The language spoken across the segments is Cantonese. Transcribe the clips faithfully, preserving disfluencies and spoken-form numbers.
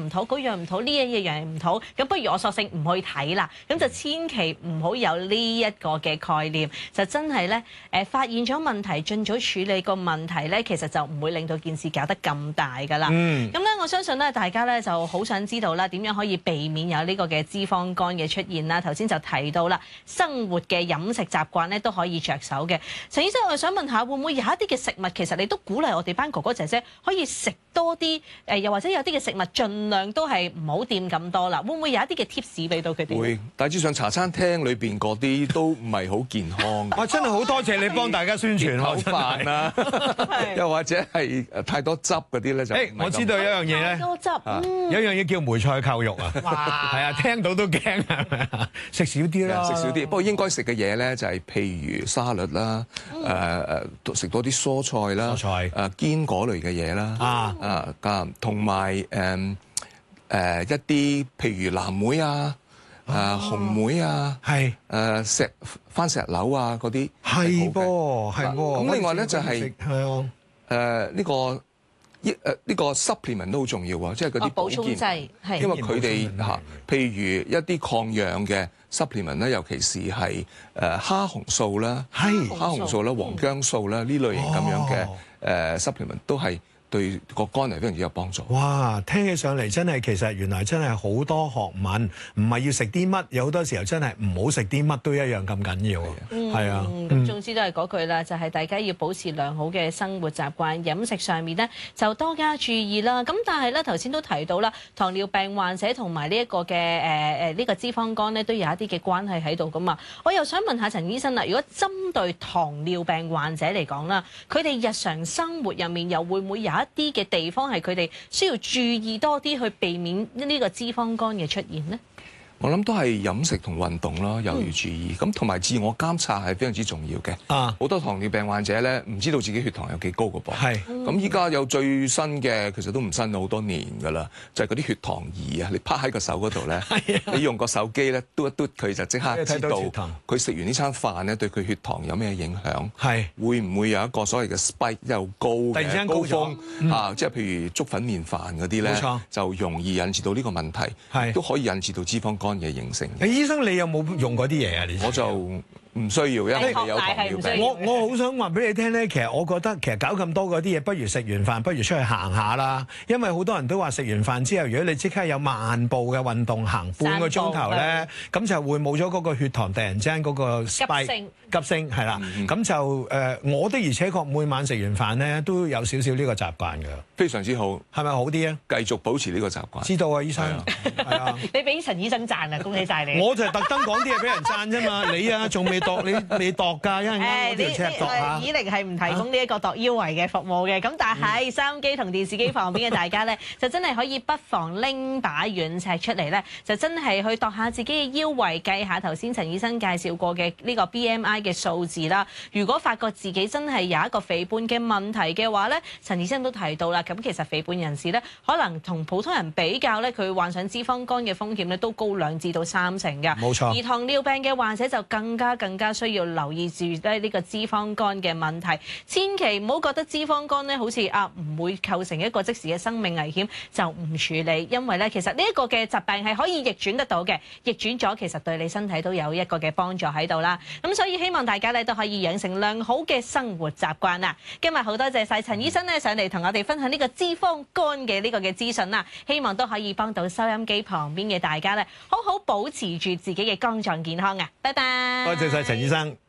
唔妥，嗰樣唔妥，呢一樣樣唔妥，咁不如我索性唔去睇啦。咁就千祈唔好有呢一個嘅概念，就真係咧誒發現咗問題，盡早處理個問題咧，其實就唔會令到件事搞得咁大噶啦。咁咧、嗯，我相信咧，大家咧就好想知道啦，點樣可以避免有呢個嘅脂肪肝嘅出現啦？頭先就提到啦，生活嘅飲食習慣咧都可以着手嘅。陳醫生，我想問下，會唔會有一啲嘅食物，其實你都鼓勵我哋班哥哥姐姐可以食多啲？誒，又或者有啲嘅食物，盡量都係唔好掂咁多啦。會唔會有一啲嘅 tips 俾到佢哋？ 會，大致上茶餐廳裏邊嗰啲都唔係好健康。 哇！真係好多謝你幫大家宣傳口飯啦，又或者係太多汁嗰啲咧就。誒， 我知道有一樣嘢咧， 多汁，嗯、 有一樣嘢叫梅菜扣肉啊。哇！係啊，聽到都驚係咪啊？食少啲啦， 食少啲。不過應該食嘅嘢咧就係譬如沙律啦，誒誒食多啲蔬菜啦， 蔬菜誒堅果類嘅嘢啦，啊啊同埋誒誒一啲譬如藍莓啊。誒、呃、紅莓啊，係誒、呃、石番石榴啊嗰啲係噃，係噃。 咁另外咧就係誒呢個益誒呢個 supplement 都好重要啊，即係嗰啲補充劑，係因為佢哋嚇，譬如一啲抗氧嘅 supplement 咧，尤其是係誒蝦紅素啦，係蝦紅素啦、黃薑素啦呢類型咁樣嘅誒 supplement 都係。對個肝係非常之有幫助。 哇！聽起上嚟真係其實原來真係好多學問，唔係要食啲乜，有好多時候真係唔好食啲乜都一樣咁緊要。 嗯， 係啊。 咁總之都係嗰句啦，就係、是、大家要保持良好嘅生活習慣，飲食上面咧就多加注意啦。咁但係咧頭先都提到啦，糖尿病患者同埋呢一個嘅誒誒呢個脂肪肝咧都有一啲嘅關係喺度噶嘛。我又想問下陳醫生啦，如果針對糖尿病患者嚟講啦，佢哋日常生活入面又會唔會有一啲嘅地方係佢哋需要注意多啲去避免呢個脂肪肝嘅出現呢？ 我諗都係飲食同運動咯，又要注意。咁同埋自我監察係非常之重要嘅。啊，好多糖尿病患者咧，唔知道自己血糖有幾高㗎噃。係。咁依家有最新嘅，其實都唔新好多年㗎啦，就係嗰啲血糖儀啊，你趴喺個手嗰度咧，你用個手機咧嘟一嘟佢就即刻知道佢食完呢餐飯咧對佢血糖有咩影響。係。會唔會有一個所謂嘅 spike 又高嘅高峰啊？即係譬如粥粉麵飯嗰啲咧，就容易引致到呢個問題。係。都可以引致到脂肪肝嘅形成。 誒，醫生你有冇用嗰啲嘢啊？你我就唔需要，因為你有糖尿病。 我我好想話俾你聽咧，其實我覺得其實搞咁多嗰啲嘢，不如食完飯不如出去行下啦。因為好多人都話食完飯之後，如果你即刻有慢步嘅運動，行半個鐘頭咧，咁就會冇咗嗰個血糖突然之間嗰個 spike 急升，急升係啦。咁、嗯、就誒、呃，我的而且確每晚食完飯咧都有少少呢個習慣㗎。 非常之好， 係咪好啲啊？ 繼續保持呢個習慣。 知道啊，醫生。係啊， 你俾陳醫生讚啊，恭喜晒你！ 我就係特登講啲嘢俾人讚啫嘛，你啊仲未度，你你度㗎，因為我條尺度嚇。以寧係唔提供呢一個度腰圍嘅服務嘅，咁、啊、但係收音機同電視機旁邊嘅大家咧，就真係可以不妨拎把軟尺出嚟咧，就真係去度下自己嘅腰圍，計下頭先陳醫生介紹過嘅呢個 B M I 嘅數字啦。如果發覺自己真係有一個肥胖嘅問題嘅話咧，陳醫生都提到啦。咁其實肥胖人士咧，可能同普通人比較咧，佢患上脂肪肝嘅風險咧都高兩至到三成㗎。冇錯。而糖尿病嘅患者就更加更加需要留意住咧呢個脂肪肝嘅問題。千祈唔好覺得脂肪肝咧好似啊唔會構成一個即時嘅生命危險就唔處理，因為咧其實呢一個嘅疾病係可以逆轉得到嘅，逆轉咗其實對你身體都有一個嘅幫助喺度啦。咁所以希望大家咧都可以養成良好嘅生活習慣啦。今日好多謝晒陳醫生咧上嚟同我哋分享呢個脂肪肝嘅呢個嘅資訊啦，希望都可以幫到收音機旁邊嘅大家咧，好好保持住自己嘅肝臟健康啊！拜拜。 多謝晒陳醫生。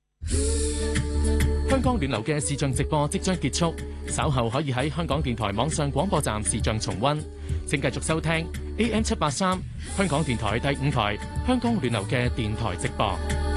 香港暖流嘅視像直播即將結束，稍後可以喺香港電台網上廣播站視像重溫。請繼續收聽 A M 七八三香港電台第五台香港暖流嘅電台直播。